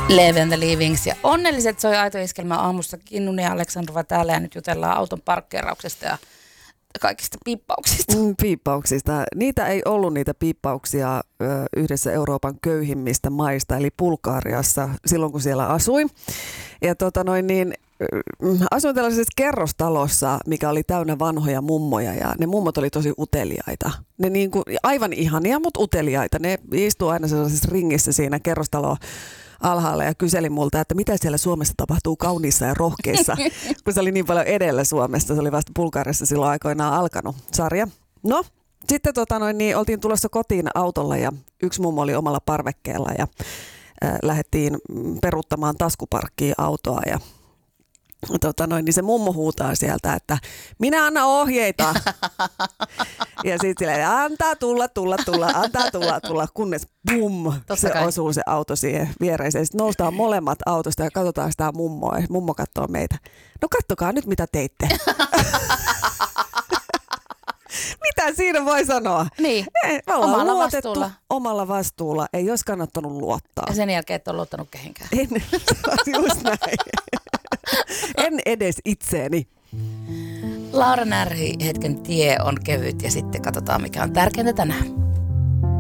Live and the Livings ja onnelliset soi Aito Iskelmä aamussa. Kinnun ja Aleksandrova täällä ja nyt jutellaan auton parkkeerauksesta ja kaikista piippauksista. Piippauksista. Niitä ei ollut niitä piippauksia yhdessä Euroopan köyhimmistä maista, eli Bulgariassa, silloin kun siellä asuin. Ja asuin tällaisessa kerrostalossa, mikä oli täynnä vanhoja mummoja ja ne mummot oli tosi uteliaita. Ne aivan ihania, mutta uteliaita. Ne istuu aina sellaisessa ringissä siinä kerrostaloa alhaalla ja kyseli multa, että mitä siellä Suomessa tapahtuu kauniissa ja rohkeissa, kun se oli niin paljon edellä Suomesta. Se oli vasta Bulgariassa silloin aikoinaan alkanut sarja. No, sitten oltiin tulossa kotiin autolla ja yksi mummo oli omalla parvekkeella ja lähdettiin peruuttamaan taskuparkkiin autoa ja niin se mummo huutaa sieltä, että minä anna ohjeita. Ja sitten silleen, antaa tulla, kunnes bum, osuu se auto siihen viereiseen. Sitten noustaan molemmat autosta ja katsotaan sitä mummoa. Mummo katsoo meitä. No kattokaa nyt, mitä teitte. Mitä siinä voi sanoa? Niin, me ollaan luotettu vastuulla. Omalla vastuulla. Ei olisi kannattanut luottaa. Ja sen jälkeen et ole luottanut kehenkään. En, just näin. En edes itseeni. Laura Närhi, hetken tie on kevyt ja sitten katsotaan mikä on tärkeintä tänään.